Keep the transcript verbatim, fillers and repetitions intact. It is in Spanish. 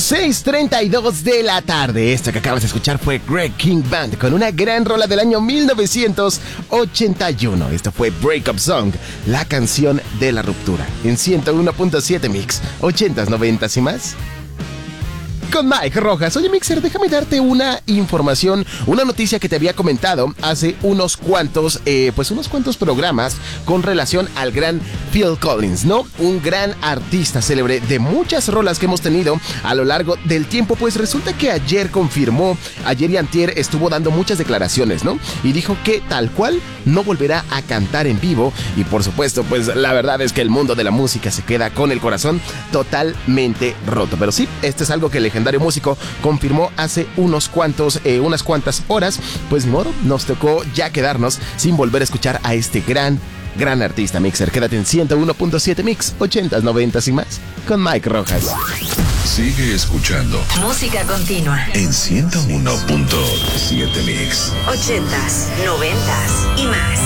seis treinta y dos de la tarde. Esto que acabas de escuchar fue Greg King Band con una gran rola del año mil novecientos ochenta y uno. Esto fue Breakup Song, la canción de la ruptura. En ciento uno punto siete Mix, ochentas, noventas y más. Con Mike Rojas. Oye, Mixer, déjame darte una información, una noticia que te había comentado hace unos cuantos, eh, pues unos cuantos programas con relación al gran Phil Collins, ¿no? Un gran artista célebre de muchas rolas que hemos tenido a lo largo del tiempo. Pues resulta que ayer confirmó, ayer y antier estuvo dando muchas declaraciones, ¿no? Y dijo que tal cual no volverá a cantar en vivo. Y por supuesto, pues la verdad es que el mundo de la música se queda con el corazón totalmente roto. Pero sí, este es algo que el legendario músico confirmó hace unos cuantos, eh, unas cuantas horas. Pues ni modo, nos tocó ya quedarnos sin volver a escuchar a este gran, gran artista. Mixer, quédate en ciento uno punto siete Mix, ochentas, noventas y más, con Mike Rojas. Sigue escuchando música continua en ciento uno punto siete Mix, ochentas, noventas y más.